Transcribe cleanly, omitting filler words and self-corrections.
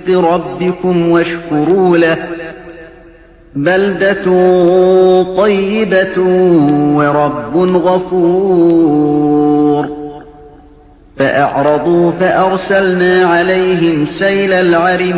رِزْقِ رَبِّكُمْ وَاشْكُرُوا لَهُ بَلْدَةٌ طَيِّبَةٌ وَرَبٌّ غَفُورٌ فَأَعْرَضُوا فَأَرْسَلْنَا عَلَيْهِمْ سَيْلَ الْعَرِمِ